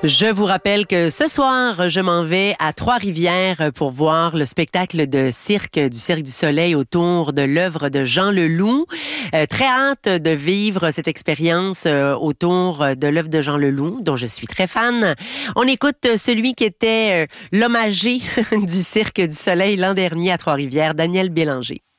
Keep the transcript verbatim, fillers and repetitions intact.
Je vous rappelle que ce soir, je m'en vais à Trois-Rivières pour voir le spectacle de cirque du Cirque du Soleil autour de l'œuvre de Jean Leloup. Euh, très hâte de vivre cette expérience euh, autour de l'œuvre de Jean Leloup, dont je suis très fan. On écoute celui qui était euh, l'hommagé du Cirque du Soleil l'an dernier à Trois-Rivières, Daniel Bélanger.